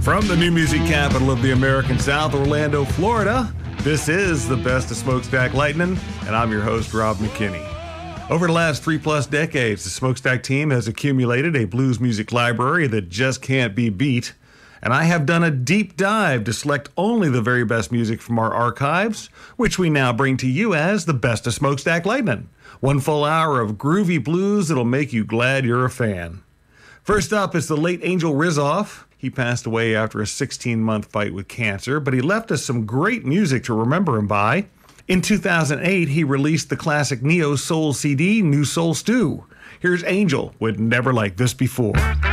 From the new music capital of the American South, Orlando, Florida, this is the Best of Smokestack Lightning, and I'm your host, Rob McKinney. Over the last 3+ decades, the Smokestack team has accumulated a blues music library that just can't be beat, and I have done a deep dive to select only the very best music from our archives, which we now bring to you as the Best of Smokestack Lightning. 1 full hour of groovy blues that'll make you glad you're a fan. First up is the late Angel Rizzoff. He passed away after a 16-month fight with cancer, but he left us some great music to remember him by. In 2008, he released the classic neo-soul CD, New Soul Stew. Here's Angel with Never Like This Before.